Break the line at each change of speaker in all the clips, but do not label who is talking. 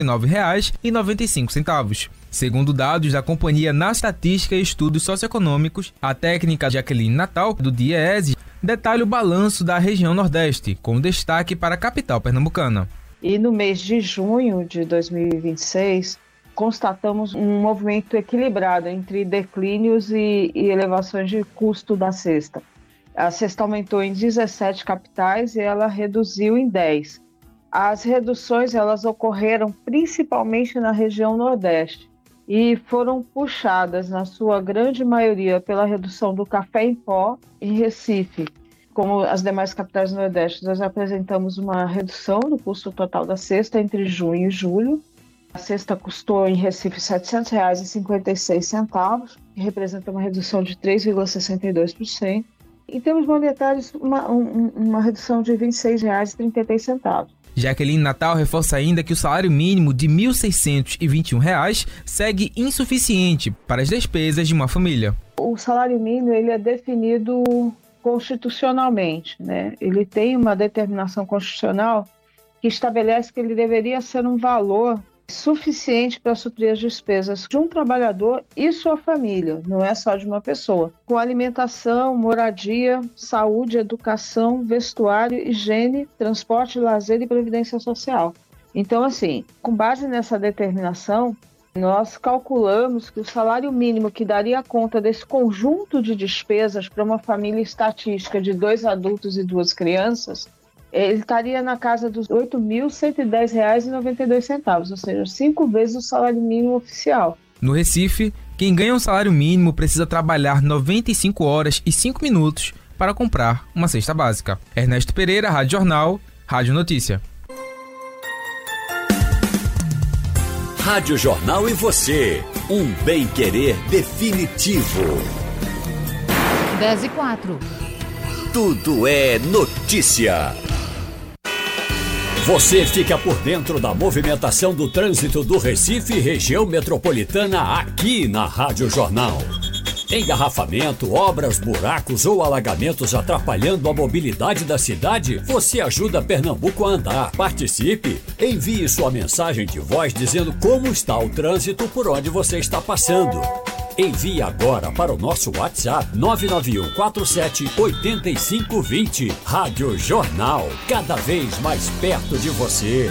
R$ 9,95. Segundo dados da Companhia Nacional de Estatística e Estudos Socioeconômicos, a técnica Jaqueline Natal, do DIEESE, detalha o balanço da região Nordeste, com destaque para a capital pernambucana.
E no mês de junho de 2026, constatamos um movimento equilibrado entre declínios e elevações de custo da cesta. A cesta aumentou em 17 capitais e ela reduziu em 10. As reduções elas ocorreram principalmente na região Nordeste e foram puxadas, na sua grande maioria, pela redução do café em pó em Recife. Como as demais capitais do Nordeste, nós apresentamos uma redução do custo total da cesta entre junho e julho. A cesta custou em Recife R$ 700,56, que representa uma redução de 3,62%. Em termos monetários, uma redução de R$ 26,33.
Jaqueline Natal reforça ainda que o salário mínimo de R$ 1.621 segue insuficiente para as despesas de uma família.
O salário mínimo ele é definido constitucionalmente, né? Ele tem uma determinação constitucional que estabelece que ele deveria ser um valor suficiente para suprir as despesas de um trabalhador e sua família, não é só de uma pessoa, com alimentação, moradia, saúde, educação, vestuário, higiene, transporte, lazer e previdência social. Então, assim, com base nessa determinação, nós calculamos que o salário mínimo que daria conta desse conjunto de despesas para uma família estatística de 2 adultos e 2 crianças, ele estaria na casa dos R$ 8.110,92, ou seja, 5 vezes o salário mínimo oficial.
No Recife, quem ganha um salário mínimo precisa trabalhar 95 horas e 5 minutos para comprar uma cesta básica. Ernesto Pereira, Rádio Jornal, Rádio Notícia.
Rádio Jornal e você, um bem-querer definitivo.
10h04.
Tudo é notícia. Você fica por dentro da movimentação do trânsito do Recife e região metropolitana aqui na Rádio Jornal. Engarrafamento, obras, buracos ou alagamentos atrapalhando a mobilidade da cidade? Você ajuda Pernambuco a andar. Participe! Envie sua mensagem de voz dizendo como está o trânsito por onde você está passando. Envie agora para o nosso WhatsApp 991478520. Rádio Jornal, cada vez mais perto de você.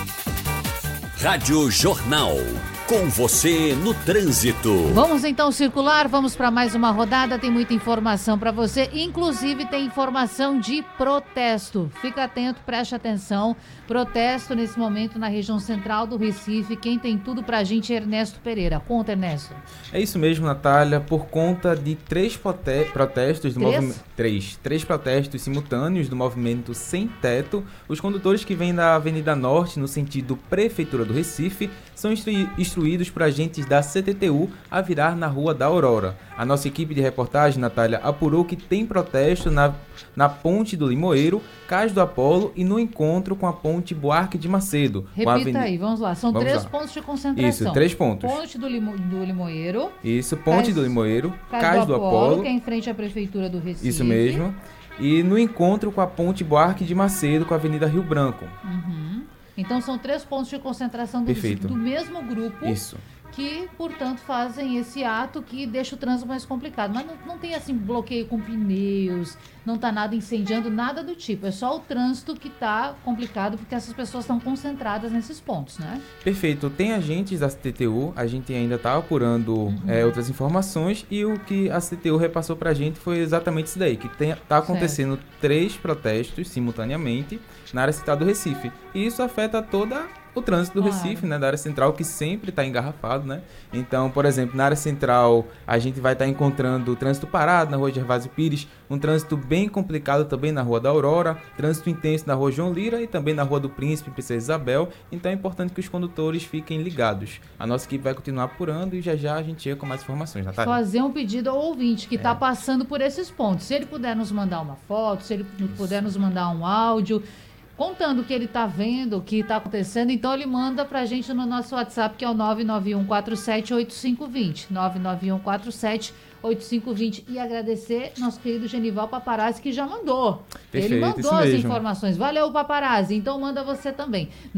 Rádio Jornal, com você no trânsito.
Vamos então circular, vamos para mais uma rodada, tem muita informação para você, inclusive tem informação de protesto. Fica atento, preste atenção. Protesto nesse momento na região central do Recife. Quem tem tudo pra gente é Ernesto Pereira. Conta, Ernesto.
É isso mesmo, Natália. Por conta de 3 protestos do movimento. Três protestos simultâneos do movimento Sem Teto, os condutores que vêm da Avenida Norte, no sentido Prefeitura do Recife, são instruídos por agentes da CTTU a virar na Rua da Aurora. A nossa equipe de reportagem, Natália, apurou que tem protesto na Ponte do Limoeiro, Cais do Apolo e no encontro com a Ponte Buarque de Macedo.
Repita aí, vamos lá. São 3 pontos de concentração.
Isso, 3 pontos.
Ponte do Limoeiro.
Isso, Ponte do Limoeiro, Cais do Apolo,
que é em frente à Prefeitura do Recife.
Isso mesmo. E no encontro com a Ponte Buarque de Macedo, com a Avenida Rio Branco.
Uhum. Então são 3 pontos de concentração do mesmo grupo.
Isso.
Que, portanto, fazem esse ato que deixa o trânsito mais complicado. Mas não tem, assim, bloqueio com pneus, não está nada incendiando, nada do tipo. É só o trânsito que está complicado, porque essas pessoas estão concentradas nesses pontos, né? Perfeito.
Tem agentes da CTTU, a gente ainda está apurando outras informações, e o que a CTTU repassou para a gente foi exatamente isso daí, que está acontecendo 3 protestos simultaneamente na área central do Recife. E isso afeta toda o trânsito do Recife, né, da área central, que sempre está engarrafado, né? Então, por exemplo, na área central, a gente vai estar encontrando trânsito parado na Rua Gervásio Pires, um trânsito bem complicado também na Rua da Aurora, trânsito intenso na Rua João Lira e também na Rua do Príncipe, Princesa Isabel. Então é importante que os condutores fiquem ligados. A nossa equipe vai continuar apurando e já a gente chega com mais informações, Natália.
Fazer um pedido ao ouvinte que está passando por esses pontos. Se ele puder nos mandar uma foto, se ele puder nos mandar um áudio, contando o que ele está vendo, o que está acontecendo, então ele manda para a gente no nosso WhatsApp, que é o 991478520. 991478520. E agradecer nosso querido Genival Paparazzi, que já mandou.
Perfeito,
ele mandou as informações. Valeu, Paparazzi. Então manda você também.